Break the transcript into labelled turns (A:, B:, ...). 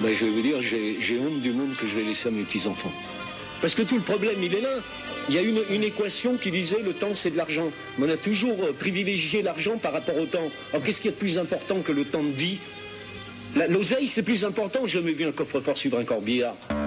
A: Ben, je vais vous dire, j'ai honte du monde que je vais laisser à mes petits-enfants. Parce que tout le problème, il est là. Il y a une équation qui disait le temps, c'est de l'argent. Mais on a toujours privilégié l'argent par rapport au temps. Alors qu'est-ce qui est plus important que le temps de vie? L'oseille, c'est plus important. J'ai jamais vu un coffre-fort sur un corbillard.